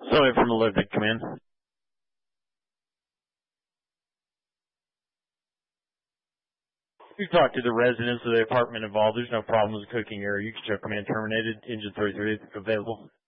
Somebody from the lift had come in. You talked to the residents of the apartment involved. There's no problem with the cooking area. You can check command terminated. Engine 33 available.